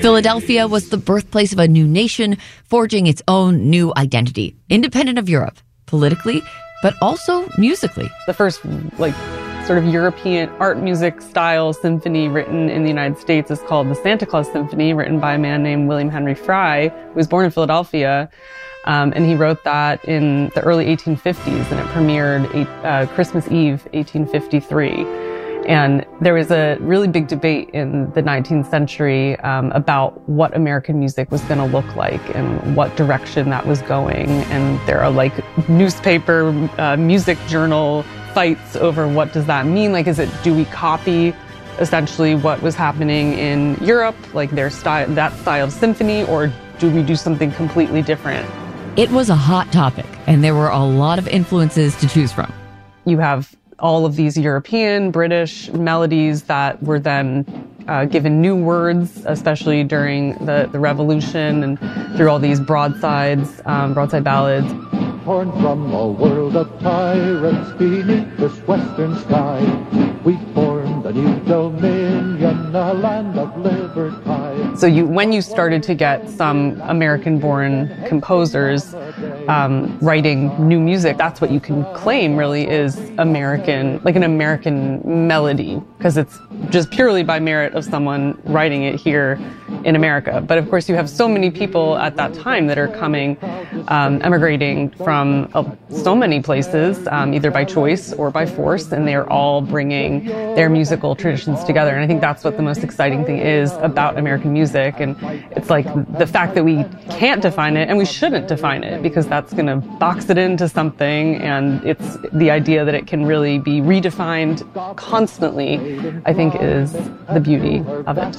Philadelphia was the birthplace of a new nation, forging its own new identity, independent of Europe, politically, but also musically. The first, sort of European art music style symphony written in the United States is called the Santa Claus Symphony, written by a man named William Henry Frye, who was born in Philadelphia. And he wrote that in the early 1850s, and it premiered Christmas Eve, 1853. And there was a really big debate in the 19th century about what American music was going to look like and what direction that was going. And there are newspaper, music journal fights over what does that mean? Do we copy essentially what was happening in Europe, their style, that style of symphony, or do we do something completely different? It was a hot topic, and there were a lot of influences to choose from. You have all of these European, British melodies that were then given new words, especially during the Revolution and through all these broadside ballads. Torn from a world of tyrants beneath this western sky, we formed a new dominion, a land of liberty. So when you started to get some American-born composers writing new music, that's what you can claim really is American, an American melody, because it's just purely by merit of someone writing it here in America. But of course you have so many people at that time that are coming, emigrating from so many places, either by choice or by force, and they're all bringing their musical traditions together. And I think that's what the most exciting thing is about American music. And it's the fact that we can't define it, and we shouldn't define it, because that's going to box it into something, and it's the idea that it can really be redefined constantly, I think, is the beauty of it.